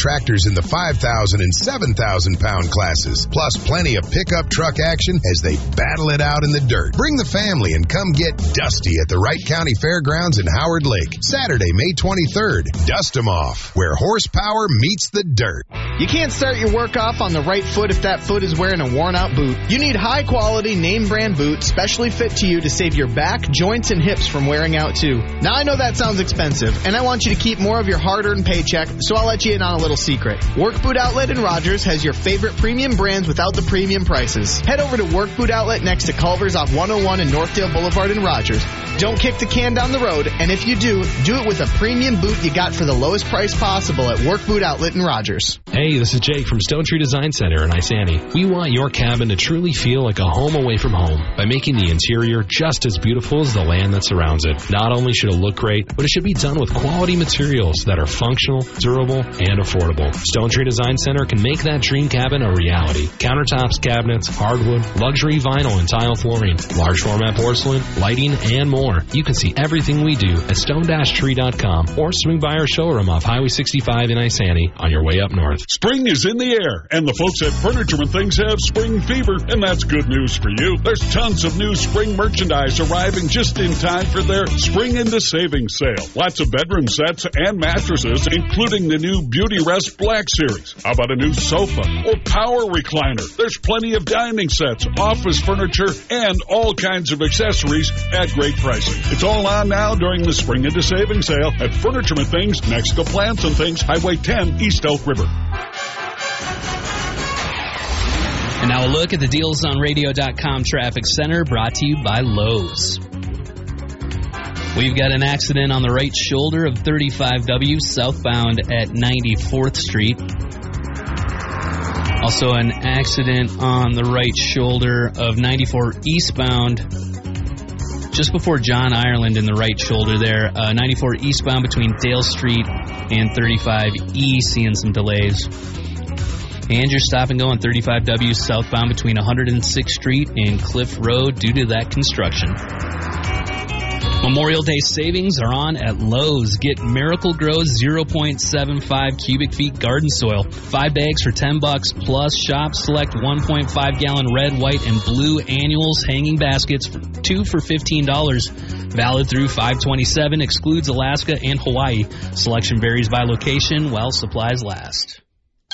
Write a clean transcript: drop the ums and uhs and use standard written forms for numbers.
tractors in the 5,000 and 7,000 pound classes, plus plenty of pickup truck action as they battle it out in the dirt. Bring the family and come get dusty at the Wright County Fairgrounds in Howard Lake, Saturday, May 23rd. Dust 'em off, where horsepower meets the dirt. You can't start your work off on the right foot if that foot is wearing a worn-out boot. You need high-quality, name-brand boot, specially fit to you to save your back, joints, and hips from wearing out, too. Now, I know that sounds expensive, and I want you to keep more of your hard-earned paycheck, so I'll let you in on a little secret. Work Boot Outlet in Rogers has your favorite premium brands without the premium prices. Head over to Work Boot Outlet next to Culver's off 101 and Northdale Boulevard in Rogers. Don't kick the can down the road, and if you do it with a premium boot you got for the lowest price possible at Work Boot Outlet in Rogers. Hey, this is Jake from Stone Tree Design Center in Isani. We want your cabin to truly feel like a home away from home by making the interior just as beautiful as the land that surrounds it. Not only should it look great, but it should be done with quality materials that are functional, durable, and affordable. Stone Tree Design Center can make that dream cabin a reality. Countertops, cabinets, hardwood, luxury vinyl and tile flooring, large format porcelain, lighting, and more. You can see everything we do at stone-tree.com or swing by our showroom off Highway 65 in Isani on your way up north. Spring is in the air, and the folks at Furniture and Things have spring fever, and that's good news for you. There's tons of new spring merchandise arriving just in time for their Spring into Savings sale. Lots of bedroom sets and mattresses, including the new Beauty Rest Black Series. How about a new sofa or power recliner? There's plenty of dining sets, office furniture, and all kinds of accessories at great pricing. It's all on now during the Spring into Savings sale at Furniture and Things next to Plants and Things, Highway 10, East Elk River. And now a look at the DealsOnRadio.com Traffic Center, brought to you by Lowe's. We've got an accident on the right shoulder of 35W southbound at 94th Street. Also an accident on the right shoulder of 94 eastbound just before John Ireland in the right shoulder there. 94 eastbound between Dale Street and 35E, seeing some delays. And your stop and go on 35W southbound between 106th Street and Cliff Road due to that construction. Memorial Day savings are on at Lowe's. Get Miracle Grow 0.75 cubic feet garden soil. 5 bags for $10 plus shop select 1.5 gallon red, white, and blue annuals hanging baskets, 2 for $15. Valid through 5/27. Excludes Alaska and Hawaii. Selection varies by location while supplies last.